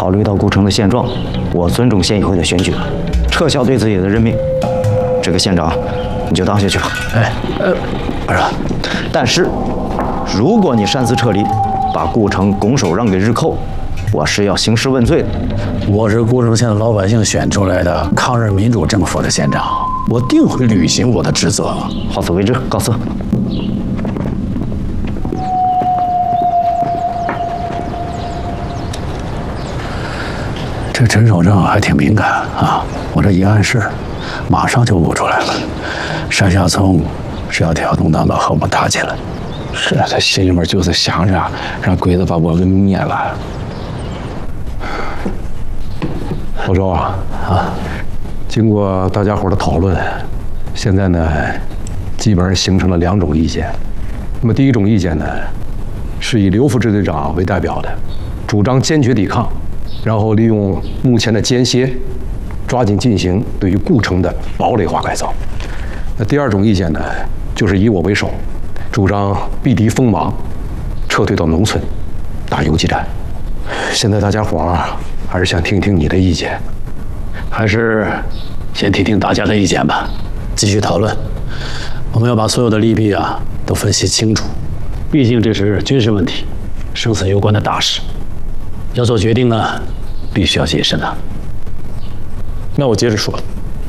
考虑到顾城的现状，我尊重县议会的选举，撤销对自己的任命。这个县长，你就当下去吧。不是，但是，如果你擅自撤离，把顾城拱手让给日寇，我是要兴师问罪的。 我是顾城县的老百姓选出来的抗日民主政府的县长，我定会履行我的职责。 好自为之，告辞。 这陈守正还挺敏感啊，我这一暗示，马上就悟出来了。山下聪是要挑动党和我们打起来。 是他心里面就是想着让鬼子把我给灭了。 老周啊，经过大家伙的讨论，现在呢，基本上形成了2种意见。那么第一种意见呢，是以刘副支队长为代表的，主张坚决抵抗，然后利用目前的间歇，抓紧进行对于顾城的堡垒化改造。那第2种意见呢，就是以我为首，主张避敌锋芒，撤退到农村，打游击战。现在大家伙儿还是想听听你的意见， 还是先听听大家的意见吧，继续讨论。我们要把所有的利弊都分析清楚，毕竟这是军事问题，生死攸关的大事，要做决定呢，必须要谨慎啊。 那我接着说，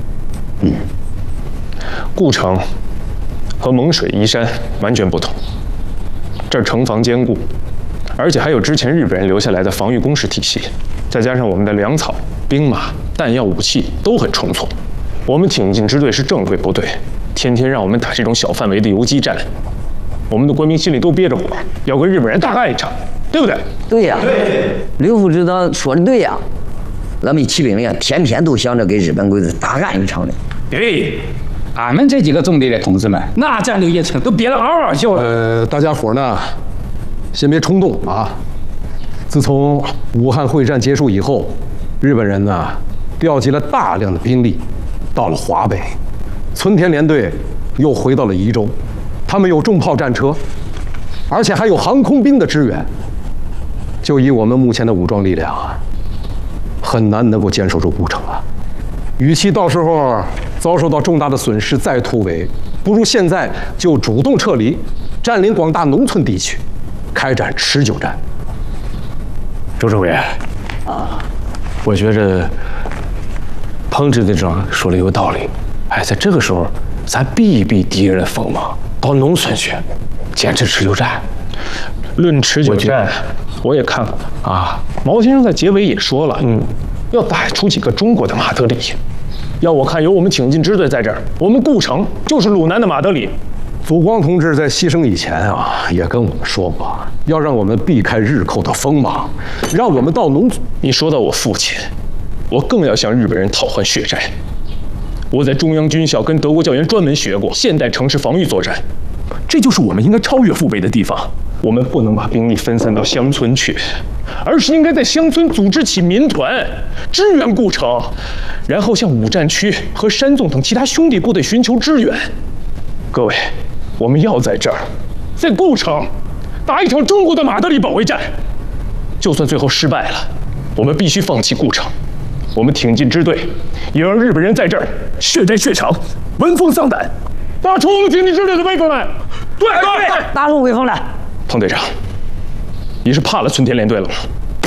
顾城和蒙水移山完全不同，这儿城防坚固，而且还有之前日本人留下来的防御工事体系，再加上我们的粮草、兵马、弹药、武器都很充足。我们挺进支队是正规部队，天天让我们打这种小范围的游击战，我们的官兵心里都憋着火，要跟日本人大干一场，对不对？ 对呀，刘副指导说的对呀，咱们骑兵连天天都想着给日本鬼子大干一场的。 对，俺们这几个中队的同志们，那战斗一程都憋得嗷嗷叫了。 大家伙呢，先别冲动啊。自从武汉会战结束以后，日本人呢调集了大量的兵力到了华北，村田联队又回到了宜州，他们有重炮战车，而且还有航空兵的支援。就以我们目前的武装力量很难能够坚守住顾城啊。与其到时候遭受到重大的损失再突围，不如现在就主动撤离，占领广大农村地区，开展持久战。 周政委我觉着彭支队长说的有道理。在这个时候，咱避一避敌人的锋芒，到农村去，坚持持久战。论持久战，我也看过毛先生在结尾也说了，要打出几个中国的马德里。要我看，有我们挺进支队在这儿，我们顾城就是鲁南的马德里。 祖光同志在牺牲以前也跟我们说过，要让我们避开日寇的锋芒，让我们到农村。 你说到我父亲，我更要向日本人讨还血债。我在中央军校跟德国教员专门学过现代城市防御作战，这就是我们应该超越父辈的地方。我们不能把兵力分散到乡村去，而是应该在乡村组织起民团，支援顾城，然后向五战区和山纵等其他兄弟部队寻求支援。各位，我们要在这儿，在顾城打一场中国的马德里保卫战。就算最后失败了，我们必须放弃顾城。我们挺进支队，也让日本人在这儿血债血偿，闻风丧胆，打出我们挺进支队的威风来！对， 打出威风来！ 彭队长，你是怕了村田联队了吗？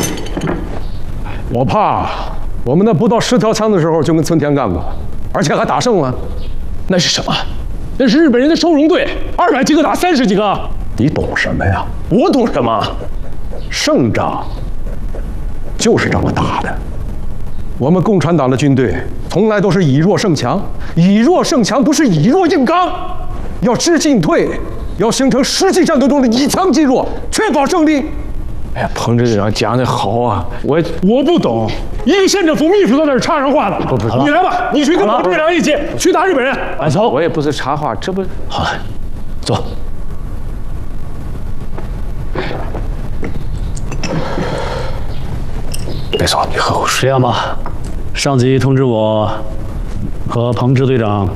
我怕，我们那不到10条枪的时候就跟村田干过，而且还打胜了。 那是什么？那是日本人的收容队，200几个打30几个。 你懂什么呀？ 我懂什么？ 胜仗就是这么打的。我们共产党的军队从来都是以弱胜强，以弱胜强不是以弱硬刚，要知进退，要形成实际战斗中的以强击弱，确保胜利。 哎呀，彭支长讲的好啊，我不懂。一个县政府秘书在那儿插上话了，你来吧，你去跟彭队长一起去打日本人。 走， 我也不是插话，这不好了，走。 别走，你喝口水。 这样吧，上级通知我和彭支队长